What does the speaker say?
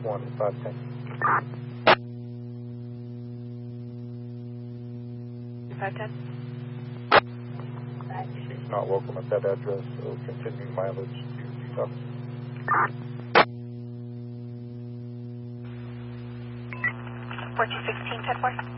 1, 510. 510. Not welcome at that address, so continuing mileage to Utah. 4216, 10-4.